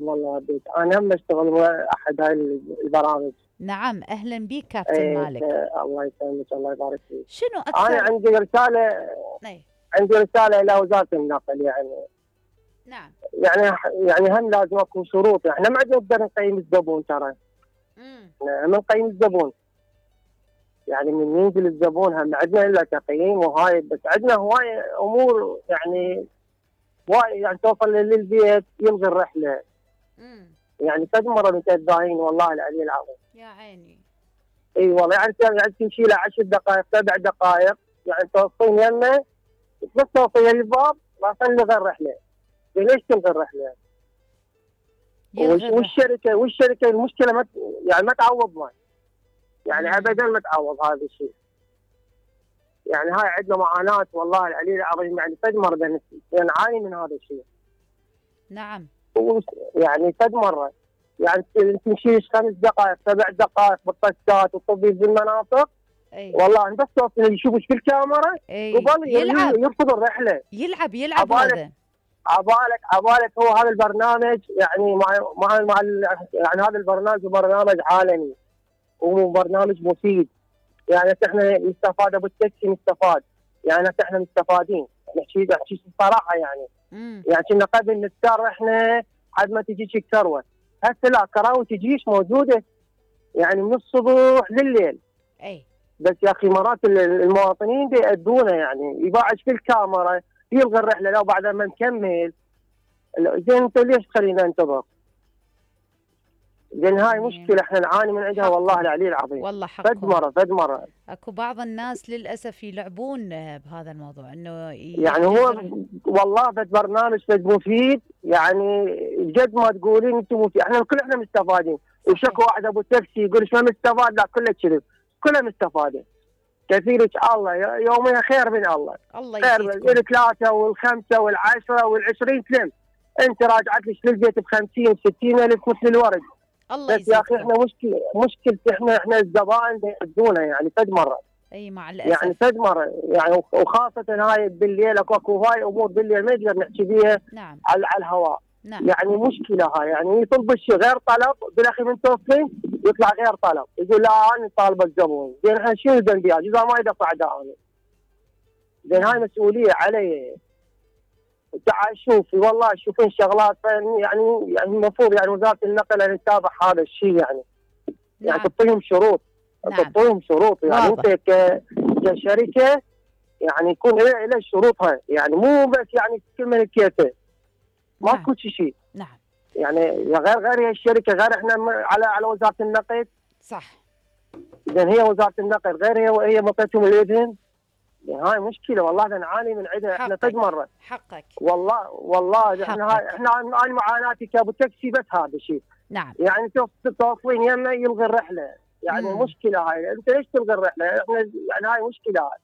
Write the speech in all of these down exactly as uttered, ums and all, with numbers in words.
والله بيت انا هم اشتغل ويا احد هاي البرامج. نعم، أهلا بيك كابتن ايه مالك. آه، الله يسلمك الله يبارك فيك. شنو انا أكثر؟ عندي رساله أي. عندي رساله الى وزاره النقل يعني. نعم. يعني يعني هم لازم اكو شروط، احنا ما عندنا نقدر نقيم الزبون ترى. امم احنا ما نقيم الزبون. يعني من ينزل الزبون هم عندنا الا تقييم وهاي، بس عندنا هواي امور يعني هواي يعني توصل للبيت يلغي الرحله. امم يعني كذا مره متداين والله العلي العظيم. يا عيني. اي والله يعني يعني تمشي له عشر دقائق سبع دقائق يعني توصلين يمه بس توصل الباب راح تلغي الرحله. ليش تلغي الرحله؟ يلغي الرحلة. والشركه والشركه المشكله ما يعني ما تعوضنا. يعني مم. ابدا ما تعوض هذا الشيء. يعني هاي عندنا معاناه والله العلي العظيم، يعني قد مره نعاني من هذا الشيء. نعم. يعني قد مره يعني تمشي خمس دقائق سبع دقائق بالطشات والتطبيق بالمناطق. أي. والله انت توصل يشوفك في الكاميرا أي قبل يلعب يرفض الرحله. يلعب يلعب عبالك هذا. عبالك عبالك هو هذا البرنامج يعني مع مع, مع يعني هذا البرنامج برنامج عالمي وبرنامج مفيد. يعني احنا نستفاد ابو التاكسي نستفاد. يعني احنا مستفادين نحكي نحكي الصراحه يعني. امم يعني كنا قبل نضطر احنا حد ما تجيش الكروه. هسه لا كراوي تجيش موجوده يعني من الصبح لليل. أي. بس يا اخي مرات المواطنين بيأدونا يعني يباعد في الكاميرا يلغي الرحله لو بعد ما نكمل. زين انت ليش تخلينا ننتظر؟ زين هاي مشكله احنا نعاني من عندها والله العلي العظيم. والله فد حقهم. مره فد مره اكو بعض الناس للاسف يلعبون بهذا الموضوع انه يعني هو يلغي. والله فد برنامج فد مفيد يعني قد ما تقولين انتم مفيد احنا كل احنا مستفادين. وشكو واحد ابو تاكسي يقول ايش ما مستفاد، لا كله كذب كله مستفاده. كثيرك الله يوميا خير من الله. الله خير يزيدكم. الثلاثه والخمسه والعشره والعشرين تلم. انت راجعت لك للبيت ب خمسين ستين الف مثل الورد. الله بس يا اخي يزيدكم. احنا مشكله مشكلتي احنا احنا الزبائن يعدونا يعني فد مره. اي مع يعني الاسف. فد مره يعني وخاصه هاي بالليل اكو هاي امور بالليل ما نقدر نحكي بيها نعم. على على الهواء. نعم. يعني مشكله هاي يعني يطلب الشيء غير طلب بالاخير من توصلين يطلع غير طلب يقول لا انا طالب الزبون. زين احنا شنو ذنبي اذا ما يدفع دعاني؟ زين هاي مسؤوليه علي. تعال شوفي والله شوفين شغلات يعني يعني المفروض يعني وزاره النقل ان تتابع هذا الشيء يعني. نعم. يعني تعطيهم شروط. نعم. تعطيهم شروط يعني واضح. انت ك- كشركه يعني يكون لها لها شروطها يعني مو بس يعني كل من كيفه. نعم. ماكو شيء. نعم. يعني غير غير هي الشركه غير احنا م- على على وزاره النقل. صح. اذا هي وزاره النقل غير هي وهي مطيتهم الاذن. يعني هاي مشكله والله انا نعاني من عندها احنا قد حقك. مره. حقك. والله والله احنا هاي حقك. احنا انا معاناتي كابو تاكسي بس هذا الشيء. نعم. يعني توص- توصلين يمه يلغي الرحله. يعني مم. مشكله هاي انت ليش تلغي الرحله؟ احنا يعني هاي مشكله هاي.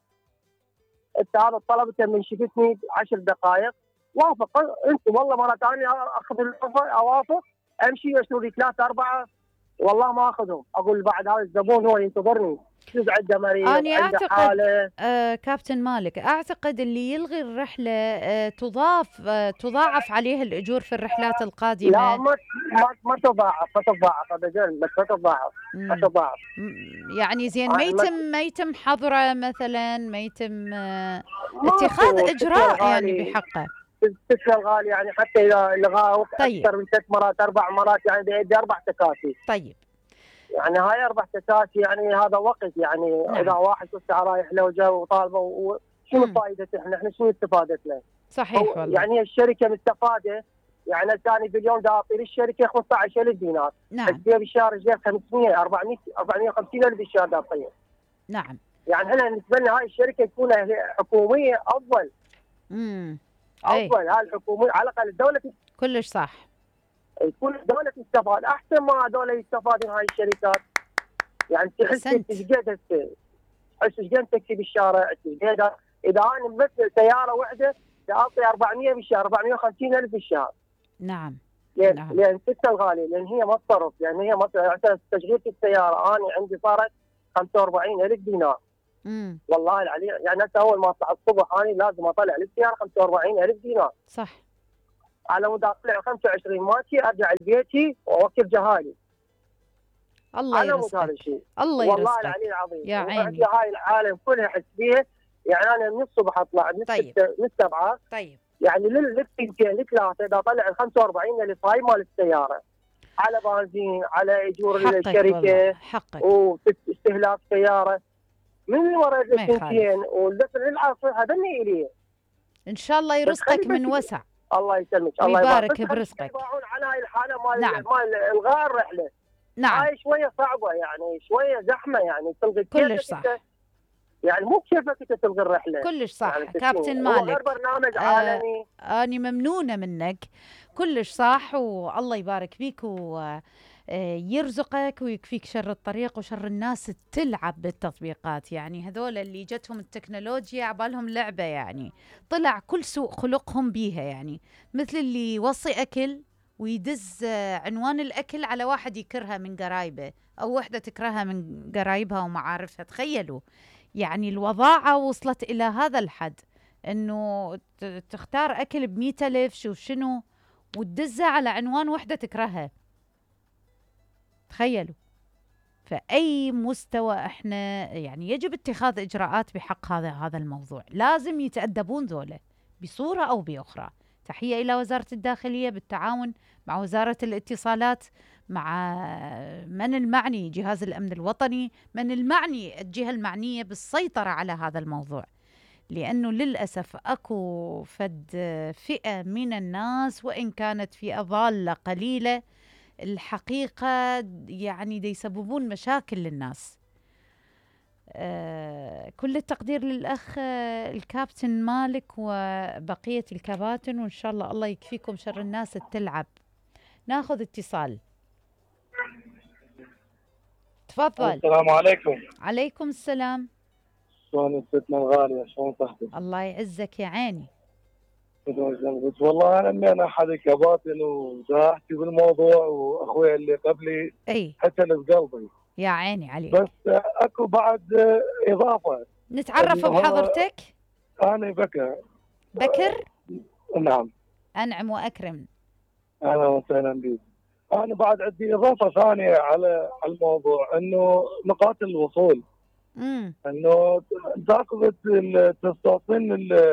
انت هذا الطلب انت من شفتني عشر دقائق وافق انت والله مره ثانيه اخذ الاوفر اوافق امشي يشتروا لي ثلاثه اربعه والله ما اخذهم. اقول بعد هذا الزبون هو ينتظرني يجوز عنده مريض أنا عنده أعتقد حاله. آه كابتن مالك، أعتقد اللي يلغي الرحلة آه تضاف آه تضاعف عليه الأجور في الرحلات لا القادمة. ما ما ما تضاعف ما تضاعف ابدا بس ما تضاعف ما مم. تضاعف. م- يعني زين ما انا ما يتم ما يتم حظره مثلا، ما يتم آه اتخاذ ماكو السكر إجراء يعني غالي. بحقه. السكر غالي يعني حتى اذا لغاه طيب. اكثر من ثلاث مرات اربع مرات يعني بيدي اربع تكاسي. طيب. يعني هاي اربع تكاسي يعني هذا وقت يعني. نعم. اذا واحد وسع رايح له وجا وطالبه و- شنو مم. فائدته احنا احنا شنو استفادتنا؟ صحيح هو والله. يعني الشركه مستفاده. يعني الثاني باليوم دا اعطي للشركه خمسة عشر ألف دينار. نعم. بس بالشهر جاي خمسمية أربعمية أربعمية وخمسين الف بالشهر دا اعطيه. نعم. يعني احنا نتمنى هاي الشركه تكون حكوميه افضل. امم اي افضل هاي الحكوميه على الاقل الدوله كلش صح. تكون الدوله تستفاد احسن ما هذول يستفادون هاي الشركات. يعني تحس أحسنت. ايش قد تحس ايش قد تكسي بالشارع ايش قد. اذا انا بس سياره واحده تعطي أربعمية بالشهر أربعمية وخمسين الف بالشهر. نعم. لان نعم. لان ستة الغاليه لان هي ما تصرف لان هي ما تصرف. تشغيل السياره انا عندي صارت خمسة وأربعين الف دينار. امم والله العلي يعني هسه اول ما اطلع الصبح انا لازم اطلع للسياره خمسة وأربعين الف دينار. صح. على مود اطلع خمسة وعشرين ماتي ارجع لبيتي واوكل جهالي. الله على مود هذا يرزقك. الشيء. الله والله يرزقك العلي العظيم. يا وعندي عيني. هاي العالم كلها احس بيها. يعني انا من الصبح اطلع من طيب. الستة- من السبعه طيب يعني للثنتين لثلاثه اذا اطلع ال خمسة وأربعين اللي صايم مال السياره على بنزين على اجور حقك الشركه والله حقك. واستهلاك سياره من وراء ما يخالف. الثنتين والدفن العصر هذا اللي الي. ان شاء الله بس يرزقك خلي من بس- وسع الله يسلمك الله ويبارك بس خلي برزقك. يباعون على هاي الحاله مال نعم. مال الغاء الرحله. نعم هاي شويه صعبه يعني شويه زحمه يعني تلغي كلش كيفك صح. انت. يعني مو بكيفك انت تلغي الرحله. كلش صح يعني كابتن هو غير مالك. برنامج آه عالمي. أني ممنونة منك. كلش صح والله يبارك فيك ويرزقك ويكفيك شر الطريق وشر الناس تلعب بالتطبيقات. يعني هذول اللي جتهم التكنولوجيا عبالهم لعبة، يعني طلع كل سوء خلقهم بيها. يعني مثل اللي يوصي أكل ويدز عنوان الأكل على واحد يكرهها من قرايبه أو وحدة تكرهها من قرايبها ومعارفها. تخيلوا يعني الوضاعة وصلت إلى هذا الحد، إنه تختار أكل بمئة ألف شوف شنو وتدزه على عنوان وحدة تكرهها. تخيلوا. فأي مستوى إحنا يعني يجب اتخاذ إجراءات بحق هذا هذا الموضوع. لازم يتأدبون ذولا بصورة أو بأخرى. تحية إلى وزارة الداخلية بالتعاون مع وزارة الاتصالات، مع من المعني جهاز الأمن الوطني، من المعني الجهة المعنية بالسيطرة على هذا الموضوع. لأنه للأسف أكو فد فئة من الناس وإن كانت فئة ضالة قليلة الحقيقة يعني دي يسببون مشاكل للناس. آه كل التقدير للأخ آه الكابتن مالك وبقية الكباتن، وإن شاء الله الله يكفيكم شر الناس التلعب. ناخذ اتصال. تفضل. السلام عليكم. عليكم السلام. شلون ستنا الغالية؟ شلون صحتك؟ الله يعزك يا عيني. والله انا من احد الكباتن ودا احكي بالموضوع واخوي اللي قبلي اي حتى بقلبي. يا عيني عليك. بس اكو بعد اضافه. نتعرف بحضرتك. انا بكر. بكر. نعم. انعم واكرم. اهلا وسهلا بك. انا بعد عندي اضافه ثانيه على الموضوع انه نقاط الوصول. امم انه تاخذ التستوصين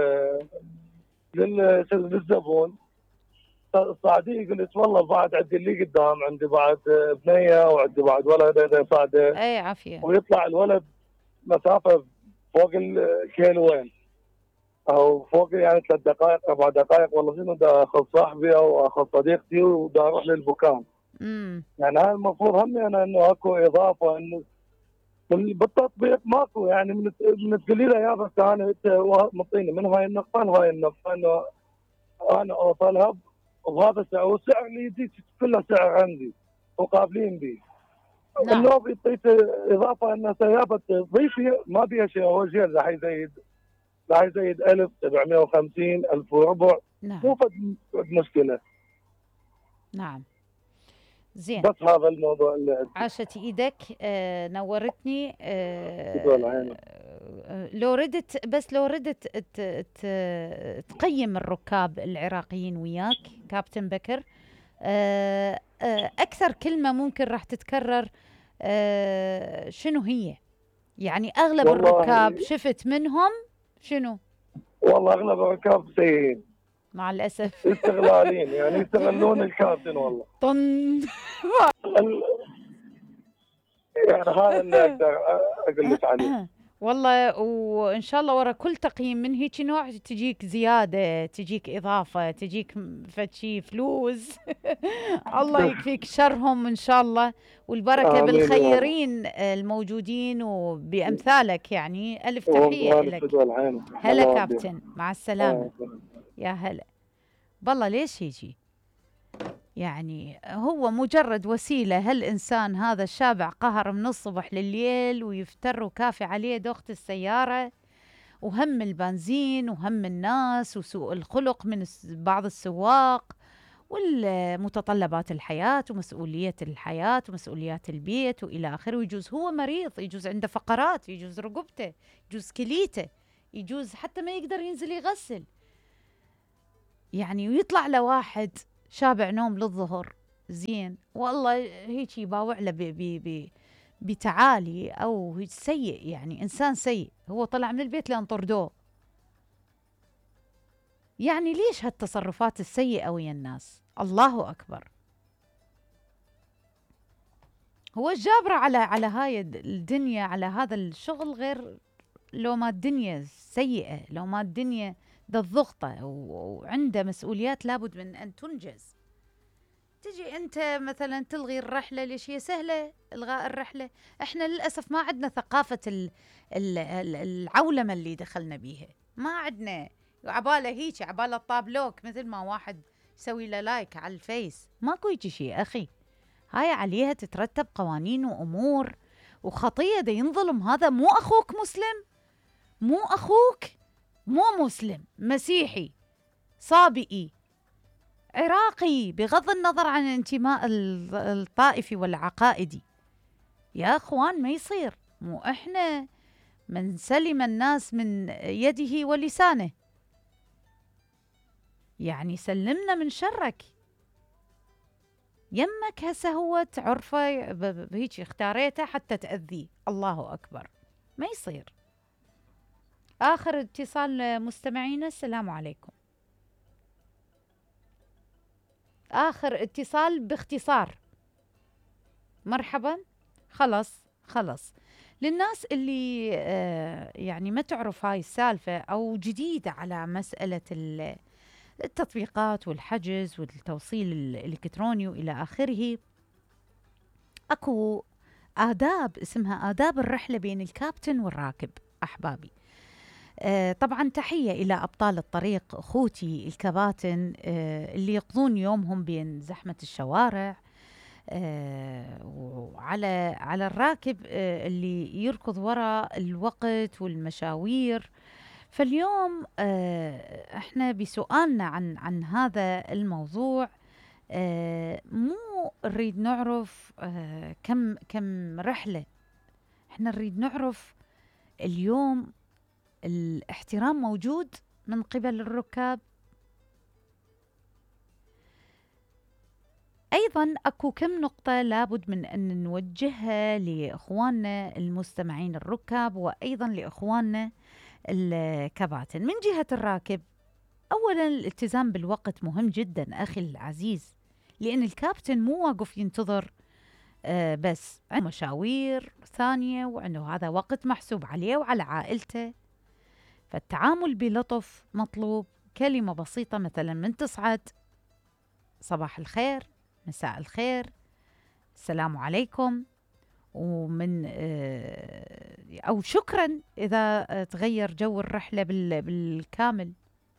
للزبون صعديه يقول لك والله بعد عندي اللي قدام عندي بعد بنيه وعندي بعد ولد صعده. اي عافيه. ويطلع الولد مسافه فوق الكيلوين او فوق يعني ثلاث دقائق اربع دقائق. والله شنو بدي اخذ صاحبي او اخذ صديقتي وبدي اروح للبكان. امم يعني هذا المفروض هم يعني انه اكو اضافه انه بالتطبيق ماكو يعني من من تقول لي يا بس انا انت مطيني من هاي النقطه لهاي النقطه انه انا اوصلها بهذا السعر والسعر اللي يجيك كله سعر عندي وقابلين به. نعم. النوب يعطيك اضافه ان سياره ضيفي ما بيها شيء هو زين راح يزيد راح يزيد ألف وسبعمئة وخمسين ألف وربع. نعم. مو فد مشكله. نعم. زين. بس هذا الموضوع اللي عندي. عاشت ايدك. آه نورتني. آه آه لو ردت بس لو ردت ت- ت- تقيم الركاب العراقيين وياك كابتن بكر. آه آه اكثر كلمه ممكن راح تتكرر آه شنو هي؟ يعني اغلب والله الركاب شفت منهم شنو؟ والله اغلب الركاب سيئين مع الاسف. استغلاليين يعني يستغلون الكابتن والله. طن. ال... يعني هذا اللي اقدر اقول لك عليه. والله وان شاء الله ورا كل تقييم من هيك نوع تجيك زياده، تجيك اضافه، تجيك فد شي فلوس. الله يكفيك شرهم ان شاء الله، والبركه آمين. بالخيرين الموجودين وبامثالك. يعني الف تحيه لك. هلا كابتن مع السلامه. يا هلا. بالله ليش يجي؟ يعني هو مجرد وسيلة. هالإنسان هذا الشابع قهر من الصبح لليل ويفتر وكافي عليه دوخة السيارة وهم البنزين وهم الناس وسوء الخلق من بعض السواق والمتطلبات الحياة ومسؤولية الحياة ومسؤوليات البيت وإلى آخره. ويجوز هو مريض، يجوز عنده فقرات، يجوز رقبته، يجوز كليته، يجوز حتى ما يقدر ينزل يغسل. يعني ويطلع له واحد شابع نوم للظهر زين، والله هيك يباوع له بتعالي أو سيء، يعني إنسان سيء، هو طلع من البيت لأن طردوه. يعني ليش هالتصرفات السيئة ويا الناس؟ الله أكبر. هو الجابرة على على هاي الدنيا، على هذا الشغل، غير لو ما الدنيا سيئة، لو ما الدنيا ذا الضغطة وعنده مسؤوليات لابد من أن تنجز. تجي أنت مثلا تلغي الرحلة، ليش هي سهلة إلغاء الرحلة؟ إحنا للأسف ما عندنا ثقافة العولمة اللي دخلنا بيها، ما عندنا. عبالة هيك، عبالة طابلوك، مثل ما واحد يسوي له لايك على الفيس، ماكو هيك شيء أخي. هاي عليها تترتب قوانين وأمور وخطية. دا ينظلم هذا مو أخوك مسلم، مو أخوك، مو مسلم، مسيحي، صابئي، عراقي، بغض النظر عن الانتماء الطائفي والعقائدي. يا أخوان ما يصير. مو إحنا من سلم الناس من يده ولسانه، يعني سلمنا من شرك. يمك هسه هو تعرفه هيك اختاريته حتى تأذيه. الله أكبر، ما يصير. آخر اتصال مستمعينا، السلام عليكم. آخر اتصال باختصار. مرحبا. خلص خلص. للناس اللي آه يعني ما تعرف هاي السالفة أو جديدة على مسألة التطبيقات والحجز والتوصيل الإلكتروني وإلى آخره، أكو آداب اسمها آداب الرحلة بين الكابتن والراكب. أحبابي، آه طبعا تحية إلى أبطال الطريق، أخوتي الكباتن آه اللي يقضون يومهم بين زحمة الشوارع، آه وعلى على الراكب آه اللي يركض وراء الوقت والمشاوير. فاليوم آه احنا بسؤالنا عن عن هذا الموضوع آه مو نريد نعرف آه كم كم رحلة، احنا نريد نعرف اليوم الاحترام موجود من قبل الركاب. أيضا أكو كم نقطة لابد من أن نوجهها لإخواننا المستمعين الركاب وأيضا لإخواننا الكباتن. من جهة الراكب، أولا الالتزام بالوقت مهم جدا أخي العزيز، لأن الكابتن مو واقف ينتظر آه بس، عنده مشاوير ثانية وعنده هذا وقت محسوب عليه وعلى عائلته. فالتعامل بلطف مطلوب. كلمة بسيطة مثلا من تصعد، صباح الخير، مساء الخير، السلام عليكم، ومن أو شكرا إذا تغير جو الرحلة بالكامل.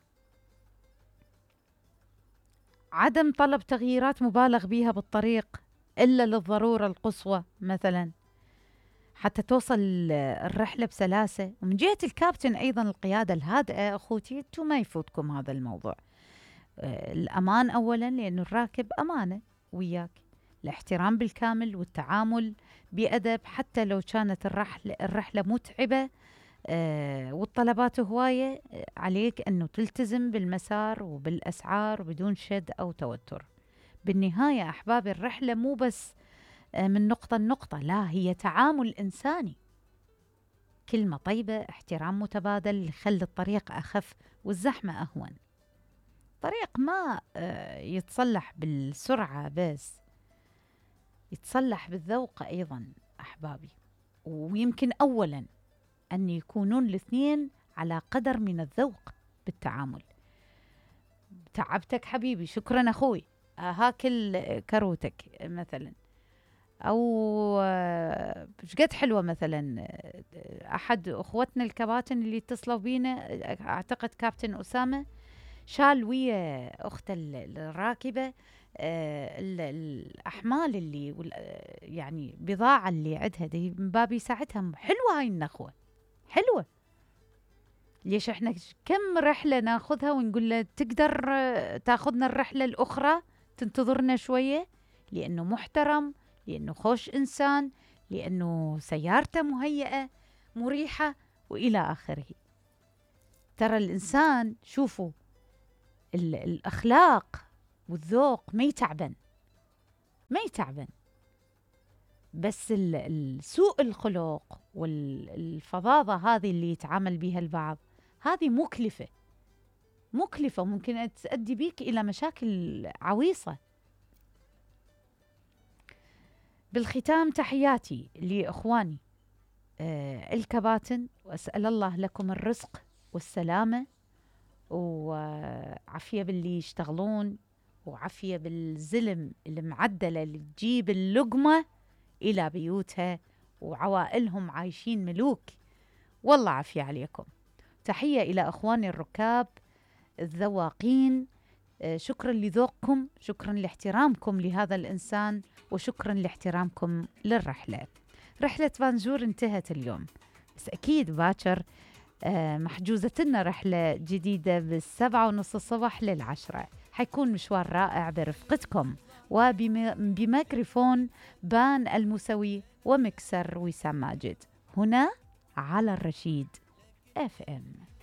عدم طلب تغييرات مبالغ بها بالطريق إلا للضرورة القصوى مثلا، حتى توصل الرحلة بسلاسة. ومن جهة الكابتن أيضا القيادة الهادئة. أخوتي انتم ما يفوتكم هذا الموضوع. الأمان أولا، لأن الراكب أمانة وياك. الاحترام بالكامل والتعامل بأدب، حتى لو كانت الرحلة, الرحلة متعبة آه والطلبات هواية، عليك أنه تلتزم بالمسار وبالأسعار بدون شد أو توتر. بالنهاية أحبابي، الرحلة مو بس آه من نقطة لنقطة، لا، هي تعامل إنساني. كلمة طيبة، احترام متبادل، يخلي الطريق أخف والزحمة أهون. طريق ما آه يتصلح بالسرعة بس، يتصلح بالذوق أيضا أحبابي. ويمكن أولا أن يكونون الاثنين على قدر من الذوق بالتعامل. تعبتك حبيبي، شكرا أخوي، هاكل كروتك مثلا، أو ايش قد حلوة مثلا. أحد أخوتنا الكباتن اللي اتصلوا بينا، أعتقد كابتن أسامة، شال ويا أخته الراكبة آه الأحمال اللي يعني بضاعة اللي عندها دي، من باب يساعدها. حلوة هاي النخوة، حلوة. ليش احنا كم رحلة ناخذها ونقول له تقدر تاخذنا الرحلة الأخرى، تنتظرنا شوية، لأنه محترم، لأنه خوش إنسان، لأنه سيارته مهيئة مريحة وإلى آخره. ترى الإنسان، شوفوا، ال الأخلاق والذوق ما يتعبن ما يتعبن، بس سوء الخلق والفظاظة هذه اللي يتعامل بها البعض هذه مكلفة مكلفة، ممكن أن تؤدي بيك إلى مشاكل عويصة. بالختام تحياتي لإخواني آه الكباتن، وأسأل الله لكم الرزق والسلامة وعافية باللي يشتغلون، وعافية بالزلم المعدلة اللي تجيب اللقمة إلى بيوتها وعوائلهم عايشين ملوك. والله عافية عليكم. تحية إلى أخواني الركاب الذواقين، شكرا لذوقكم، شكرا لاحترامكم لهذا الإنسان، وشكرا لاحترامكم للرحلة. رحلة بانجور انتهت اليوم، بس أكيد باكر محجوزة لنا رحلة جديدة بالسبعة ونص الصبح للعشرة. حيكون مشوار رائع برفقتكم وبميكروفون بان الموسوي ومكسر وسام ماجد هنا على الرشيد اف ام.